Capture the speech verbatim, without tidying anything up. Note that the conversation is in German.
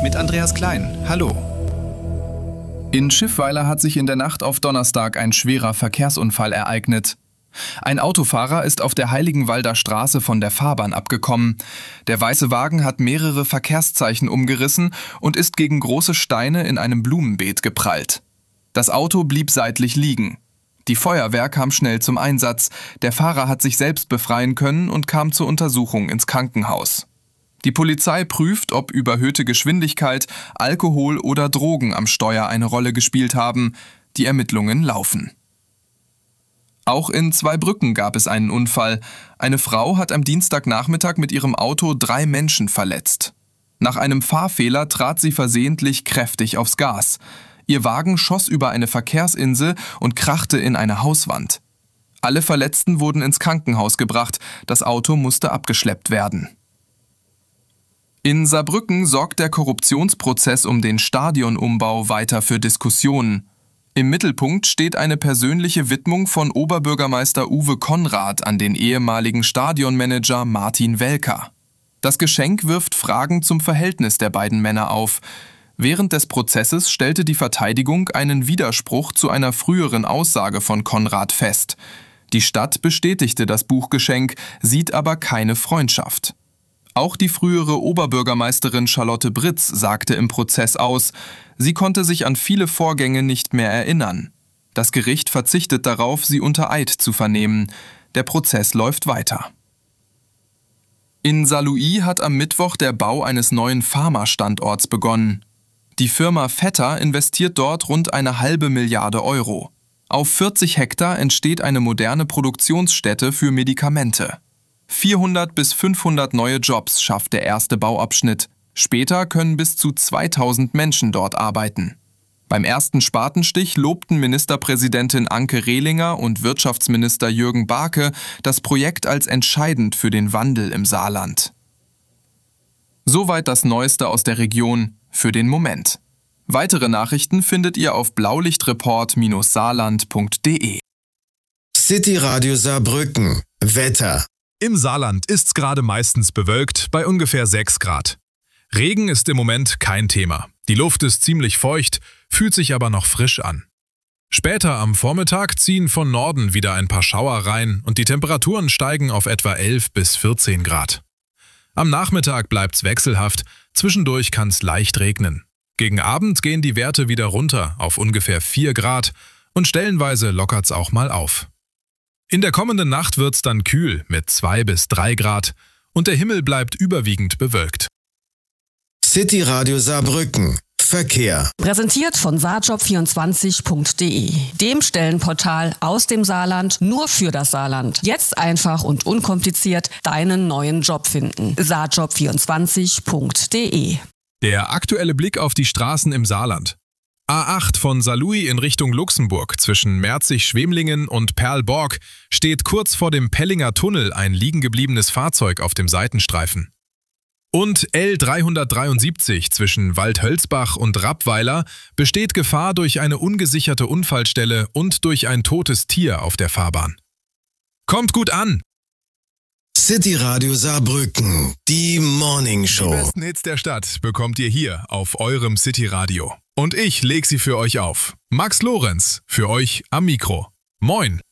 mit Andreas Klein. Hallo. In Schiffweiler hat sich in der Nacht auf Donnerstag ein schwerer Verkehrsunfall ereignet. Ein Autofahrer ist auf der Heiligenwalder Straße von der Fahrbahn abgekommen. Der weiße Wagen hat mehrere Verkehrszeichen umgerissen und ist gegen große Steine in einem Blumenbeet geprallt. Das Auto blieb seitlich liegen. Die Feuerwehr kam schnell zum Einsatz. Der Fahrer hat sich selbst befreien können und kam zur Untersuchung ins Krankenhaus. Die Polizei prüft, ob überhöhte Geschwindigkeit, Alkohol oder Drogen am Steuer eine Rolle gespielt haben. Die Ermittlungen laufen. Auch in Zweibrücken gab es einen Unfall. Eine Frau hat am Dienstagnachmittag mit ihrem Auto drei Menschen verletzt. Nach einem Fahrfehler trat sie versehentlich kräftig aufs Gas. Ihr Wagen schoss über eine Verkehrsinsel und krachte in eine Hauswand. Alle Verletzten wurden ins Krankenhaus gebracht. Das Auto musste abgeschleppt werden. In Saarbrücken sorgt der Korruptionsprozess um den Stadionumbau weiter für Diskussionen. Im Mittelpunkt steht eine persönliche Widmung von Oberbürgermeister Uwe Konrad an den ehemaligen Stadionmanager Martin Welker. Das Geschenk wirft Fragen zum Verhältnis der beiden Männer auf. Während des Prozesses stellte die Verteidigung einen Widerspruch zu einer früheren Aussage von Konrad fest. Die Stadt bestätigte das Buchgeschenk, sieht aber keine Freundschaft. Auch die frühere Oberbürgermeisterin Charlotte Britz sagte im Prozess aus, sie konnte sich an viele Vorgänge nicht mehr erinnern. Das Gericht verzichtet darauf, sie unter Eid zu vernehmen. Der Prozess läuft weiter. In Saarlouis hat am Mittwoch der Bau eines neuen Pharma-Standorts begonnen. Die Firma Vetter investiert dort rund eine halbe Milliarde Euro. Auf vierzig Hektar entsteht eine moderne Produktionsstätte für Medikamente. vierhundert bis fünfhundert neue Jobs schafft der erste Bauabschnitt. Später können bis zu zweitausend Menschen dort arbeiten. Beim ersten Spatenstich lobten Ministerpräsidentin Anke Rehlinger und Wirtschaftsminister Jürgen Barke das Projekt als entscheidend für den Wandel im Saarland. Soweit das Neueste aus der Region für den Moment. Weitere Nachrichten findet ihr auf blaulichtreport Bindestrich saarland Punkt de. City Radio Saarbrücken. Wetter. Im Saarland ist's gerade meistens bewölkt bei ungefähr sechs Grad. Regen ist im Moment kein Thema. Die Luft ist ziemlich feucht, fühlt sich aber noch frisch an. Später am Vormittag ziehen von Norden wieder ein paar Schauer rein und die Temperaturen steigen auf etwa elf bis vierzehn Grad. Am Nachmittag bleibt's wechselhaft, zwischendurch kann's leicht regnen. Gegen Abend gehen die Werte wieder runter auf ungefähr vier Grad und stellenweise lockert's auch mal auf. In der kommenden Nacht wird's dann kühl mit zwei bis drei Grad und der Himmel bleibt überwiegend bewölkt. City Radio Saarbrücken. Verkehr. Präsentiert von saarjob vierundzwanzig Punkt de, dem Stellenportal aus dem Saarland nur für das Saarland. Jetzt einfach und unkompliziert deinen neuen Job finden. saarjob vierundzwanzig Punkt de. Der aktuelle Blick auf die Straßen im Saarland. A acht von Saarlouis in Richtung Luxemburg zwischen Merzig-Schwemlingen und Perl-Borg steht kurz vor dem Pellinger Tunnel ein liegengebliebenes Fahrzeug auf dem Seitenstreifen. Und L dreihundertdreiundsiebzig zwischen Waldhölzbach und Rappweiler besteht Gefahr durch eine ungesicherte Unfallstelle und durch ein totes Tier auf der Fahrbahn. Kommt gut an! City Radio Saarbrücken, die Morning Show. Die besten Hits der Stadt bekommt ihr hier auf eurem City Radio. Und ich leg sie für euch auf. Max Lorenz, für euch am Mikro. Moin!